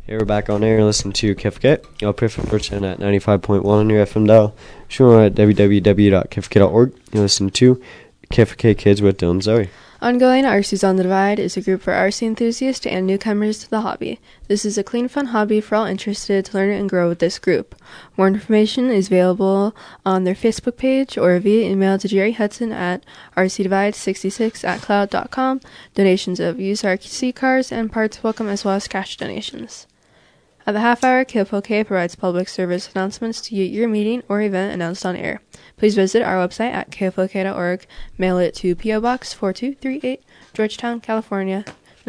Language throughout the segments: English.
Hey, we're back on air. Listen to KFK. You'll pray for fortune at 95.1 on your FM dial. Sure, at www.kfk.org. You listen to KFK Kids with Dylan Zoe. Ongoing RC's on the Divide is a group for RC enthusiasts and newcomers to the hobby. This is a clean, fun hobby for all interested to learn and grow with this group. More information is available on their Facebook page or via email to Jerry Hudson at rcdivide66@cloud.com. Donations of used RC cars and parts welcome, as well as cash donations. At the half hour, KFOK provides public service announcements to get your meeting or event announced on air. Please visit our website at kfok.org, mail it to P.O. Box 4238, Georgetown, California,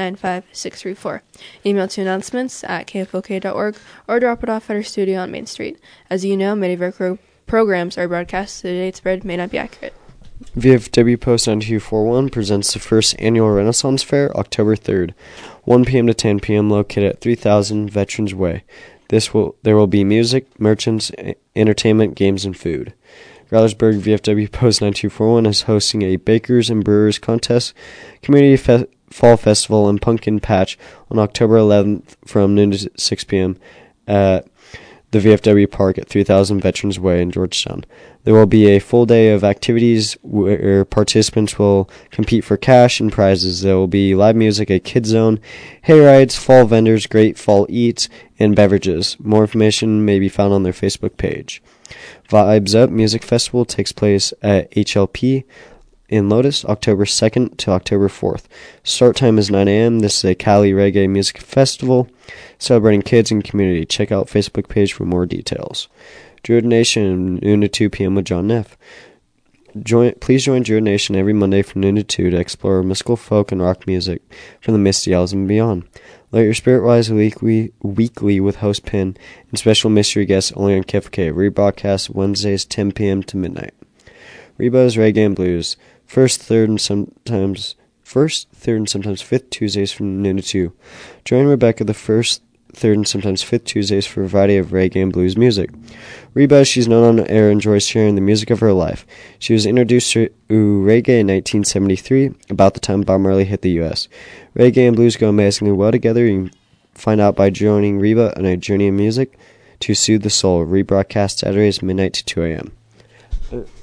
95634. Email to announcements at kfok.org or drop it off at our studio on Main Street. As you know, many of our programs are broadcast, so the date spread may not be accurate. VFW Post 9241 presents the first annual Renaissance Fair, October 3rd, 1 p.m. to 10 p.m., located at 3000 Veterans Way. There will be music, merchants, entertainment, games, and food. Rallersburg VFW Post 9241 is hosting a Bakers and Brewers Contest, Community Fall Festival, and Pumpkin Patch on October 11th from noon to 6 p.m. at the VFW Park at 3000 Veterans Way in Georgetown. There will be a full day of activities where participants will compete for cash and prizes. There will be live music, a kids zone, hay rides, fall vendors, great fall eats, and beverages. More information may be found on their Facebook page. Vibes Up Music Festival takes place at HLP in Lotus, October 2nd to October 4th. Start time is 9 a.m. This is a Cali Reggae Music Festival celebrating kids and community. Check out Facebook page for more details. Druid Nation, noon to 2 p.m. with John Neff. Please join Druid Nation every Monday from noon to 2 to explore mystical folk and rock music from the Misty Isles and beyond. Let your spirit rise weekly with host Pin and special mystery guests only on KFK. Rebroadcast Wednesdays 10 p.m. to midnight. Reba's Reggae and Blues. First, third, and sometimes fifth Tuesdays from noon to 2. Join Rebecca the first, third, and sometimes fifth Tuesdays for a variety of reggae and blues music. Reba, she's known on air, enjoys sharing the music of her life. She was introduced to reggae in 1973, about the time Bob Marley hit the U.S. Reggae and blues go amazingly well together. You can find out by joining Reba on a journey of music to soothe the soul. Rebroadcast Saturdays midnight to 2 a.m.